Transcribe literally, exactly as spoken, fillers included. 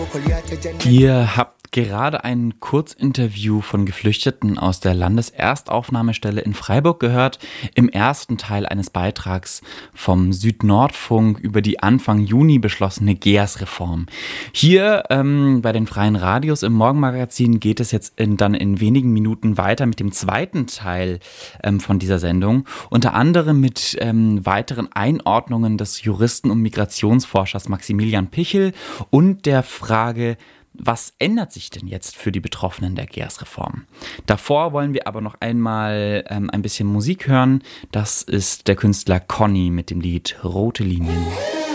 Ihr habt gerade ein Kurzinterview von Geflüchteten aus der Landeserstaufnahmestelle in Freiburg gehört, im ersten Teil eines Beitrags vom Südnordfunk über die Anfang Juni beschlossene G E A S-Reform. Hier ähm, bei den Freien Radios im Morgenmagazin geht es jetzt in, dann in wenigen Minuten weiter mit dem zweiten Teil ähm, von dieser Sendung, unter anderem mit ähm, weiteren Einordnungen des Juristen und Migrationsforschers Maximilian Pichel und der Frage, was ändert sich denn jetzt für die Betroffenen der G E A S-Reform? Davor wollen wir aber noch einmal ähm, ein bisschen Musik hören. Das ist der Künstler Conny mit dem Lied Rote Linien.